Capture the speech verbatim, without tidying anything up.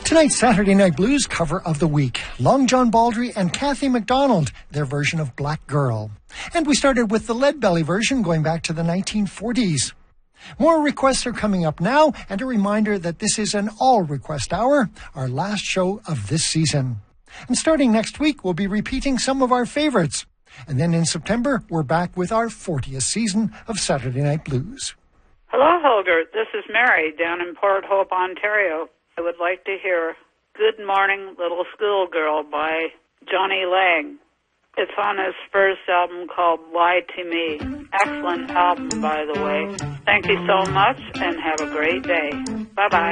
Tonight's Saturday Night Blues cover of the week, Long John Baldry and Kathy McDonald, their version of Black Girl. And we started with the Leadbelly version going back to the nineteen forties. More requests are coming up now, and a reminder that this is an all-request hour, our last show of this season. And starting next week, we'll be repeating some of our favorites. And then in September, we're back with our fortieth season of Saturday Night Blues. Hello, Holger. This is Mary down in Port Hope, Ontario. I would like to hear Good Morning Little Schoolgirl by Johnny Lang. It's on his first album called Lie to Me. Excellent album, by the way. Thank you so much, and have a great day. Bye-bye.